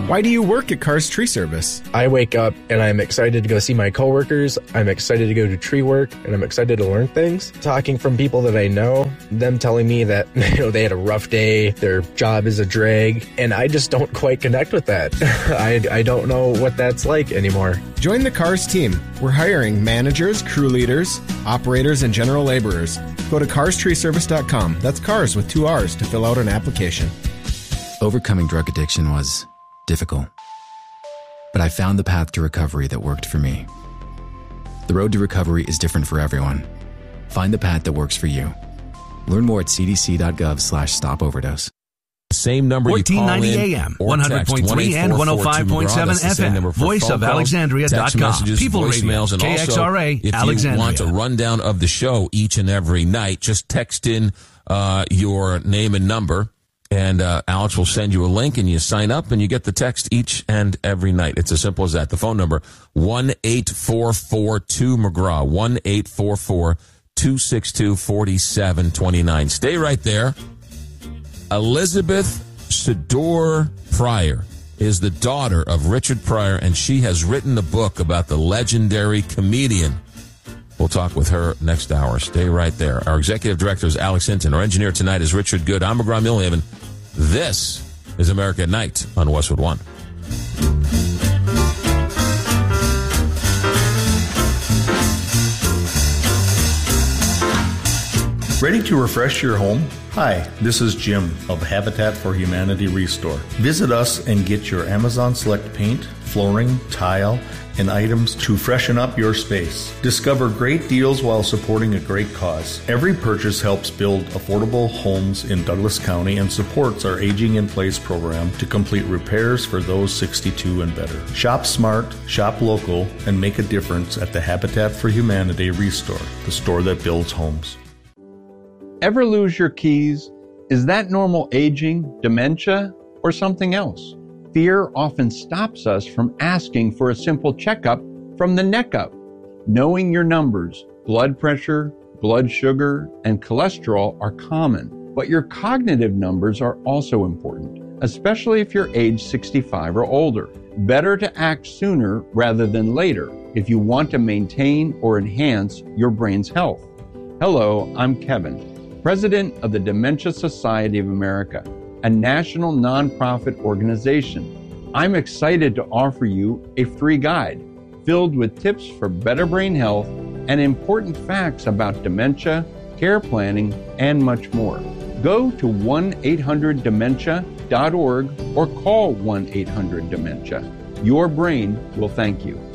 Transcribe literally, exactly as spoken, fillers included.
Why do you work at Cars Tree Service? I wake up and I'm excited to go see my coworkers. I'm excited to go to tree work, and I'm excited to learn things. Talking from people that I know, them telling me that, you know, they had a rough day, their job is a drag, and I just don't quite connect with that. I, I don't know what that's like anymore. Join the Cars team. We're hiring managers, crew leaders, operators, and general laborers. Go to cars tree service dot com. That's cars with two R's to fill out an application. Overcoming drug addiction was difficult, but I found the path to recovery that worked for me. The road to recovery is different for everyone. Find the path that works for you. Learn more at c d c dot gov slash stop overdose. Same number you call in. fourteen ninety A M, one hundred point three and one oh five point seven F M. voice of alexandria dot com. People Radio, and K X R A, if Alexandria. you want a rundown of the show each and every night, just text in uh, your name and number, and uh, Alex will send you a link, and you sign up, and you get the text each and every night. It's as simple as that. The phone number, one eight four four two McGraw, one eight four four two six two four seven two nine. Stay right there. Elizabeth Sador Pryor is the daughter of Richard Pryor, and she has written a book about the legendary comedian. We'll talk with her next hour. Stay right there. Our executive director is Alex Hinton. Our engineer tonight is Richard Good. I'm McGraw Millhaven. This is America at Night on Westwood One. Ready to refresh your home? Hi, this is Jim of Habitat for Humanity Restore. Visit us and get your Amazon Select paint, flooring, tile, and items to freshen up your space. Discover great deals while supporting a great cause. Every purchase helps build affordable homes in Douglas County and supports our Aging in Place program to complete repairs for those sixty-two and better. Shop smart, shop local, and make a difference at the Habitat for Humanity Restore, the store that builds homes. Ever lose your keys? Is that normal aging, dementia, or something else? Fear often stops us from asking for a simple checkup from the neck up. Knowing your numbers, blood pressure, blood sugar, and cholesterol are common, but your cognitive numbers are also important, especially if you're age sixty-five or older. Better to act sooner rather than later if you want to maintain or enhance your brain's health. Hello, I'm Kevin, President of the Dementia Society of America, a national nonprofit organization. I'm excited to offer you a free guide filled with tips for better brain health and important facts about dementia, care planning, and much more. Go to one eight hundred dementia dot org or call one eight hundred dementia. Your brain will thank you.